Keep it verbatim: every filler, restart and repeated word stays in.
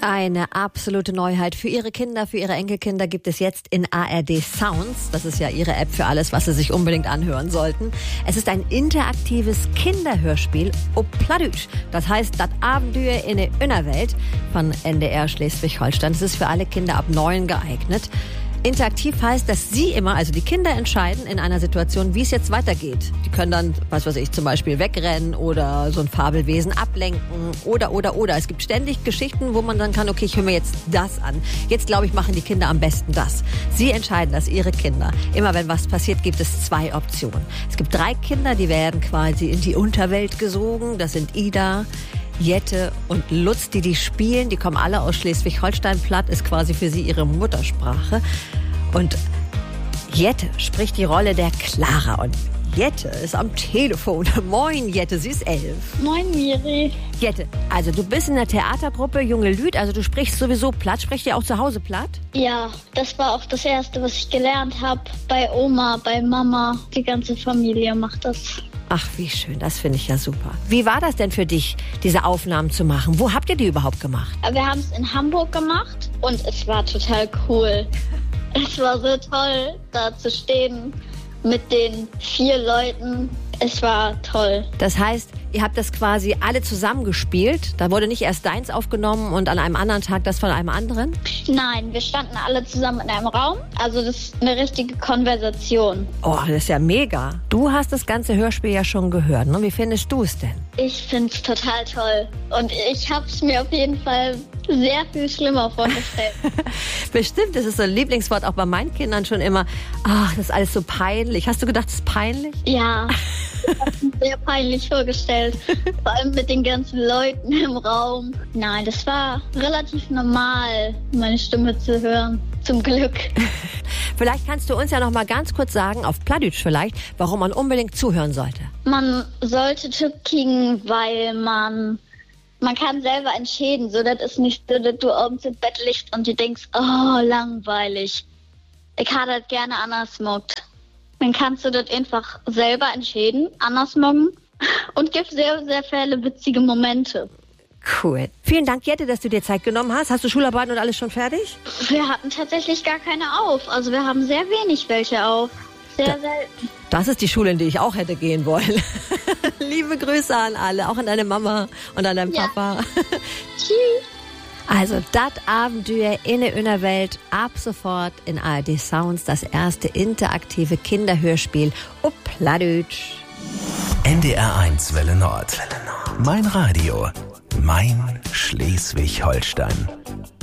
Eine absolute Neuheit für Ihre Kinder, für Ihre Enkelkinder gibt es jetzt in A R D Sounds. Das ist ja Ihre App für alles, was Sie sich unbedingt anhören sollten. Es ist ein interaktives Kinderhörspiel ob Plattdeutsch. Das heißt, das Abenteuer in der Innerwelt von N D R Schleswig-Holstein. Es ist für alle Kinder ab neun geeignet. Interaktiv heißt, dass Sie immer, also die Kinder entscheiden in einer Situation, wie es jetzt weitergeht. Die können dann, was weiß ich, zum Beispiel wegrennen oder so ein Fabelwesen ablenken oder, oder, oder. Es gibt ständig Geschichten, wo man dann kann, okay, ich höre mir jetzt das an. Jetzt, glaube ich, machen die Kinder am besten das. Sie entscheiden das, Ihre Kinder. Immer wenn was passiert, gibt es zwei Optionen. Es gibt drei Kinder, die werden quasi in die Unterwelt gesogen. Das sind Ida, Jette und Lutz, die die spielen. Die kommen alle aus Schleswig-Holstein. Platt ist quasi für sie ihre Muttersprache. Und Jette spricht die Rolle der Clara. Und Jette ist am Telefon. Moin, Jette, sie ist elf. Moin, Miri. Jette, also du bist in der Theatergruppe Junge Lüd, also du sprichst sowieso Platt. Spricht ihr auch zu Hause Platt? Ja, das war auch das Erste, was ich gelernt habe. Bei Oma, bei Mama. Die ganze Familie macht das. Ach, wie schön, das finde ich ja super. Wie war das denn für dich, diese Aufnahmen zu machen? Wo habt ihr die überhaupt gemacht? Wir haben es in Hamburg gemacht und es war total cool. Es war so toll, da zu stehen mit den vier Leuten. Es war toll. Das heißt, ihr habt das quasi alle zusammen gespielt? Da wurde nicht erst deins aufgenommen und an einem anderen Tag das von einem anderen? Nein, wir standen alle zusammen in einem Raum. Also das ist eine richtige Konversation. Oh, das ist ja mega. Du hast das ganze Hörspiel ja schon gehört, ne? Wie findest du es denn? Ich finde es total toll. Und ich habe es mir auf jeden Fall sehr viel schlimmer vorgestellt. Bestimmt, das ist so ein Lieblingswort auch bei meinen Kindern schon immer. Ach, das ist alles so peinlich. Hast du gedacht, das ist peinlich? Ja, ich habe es mir sehr peinlich vorgestellt. Vor allem mit den ganzen Leuten im Raum. Nein, das war relativ normal, meine Stimme zu hören. Zum Glück. Vielleicht kannst du uns ja noch mal ganz kurz sagen, auf Plattdeutsch vielleicht, warum man unbedingt zuhören sollte. Man sollte Tipp kriegen, weil man... Man kann selber entscheiden, so dass es nicht so, dass du abends im Bett liegst und du denkst, oh, langweilig. Ich hätte das gerne anders gemacht. Dann kannst du das einfach selber entscheiden, anders machen und gibt sehr, sehr viele witzige Momente. Cool. Vielen Dank, Jette, dass du dir Zeit genommen hast. Hast du Schularbeiten und alles schon fertig? Wir hatten tatsächlich gar keine auf. Also wir haben sehr wenig welche auf. Sehr da, selten. Das ist die Schule, in die ich auch hätte gehen wollen. Liebe Grüße an alle, auch an deine Mama und an deinen ja. Papa. Tschüss. Also, das Abenteuer in der Innerwelt, ab sofort in A R D Sounds, das erste interaktive Kinderhörspiel ob Plattdeutsch. N D R eins Welle Nord. Mein Radio. Mein Schleswig-Holstein.